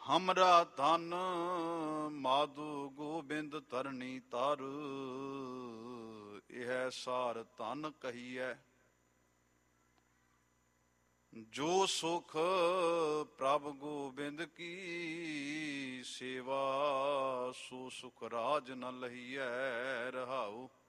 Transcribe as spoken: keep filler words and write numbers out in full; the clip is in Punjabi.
ਹਮਰਾ ਧਨ ਮਾਧੂ ਗੋਬਿੰਦ ਧਰਣੀ ਤਰ, ਇਹ ਸਾਰ ਧਨ ਕਹੀਐ। ਜੋ ਸੁਖ ਪ੍ਰਭ ਗੋਬਿੰਦ ਕੀ ਸੇਵਾ, ਸੋ ਸੁਖ ਰਾਜ ਨ ਲਹੀਐ ਰਹਾਉ।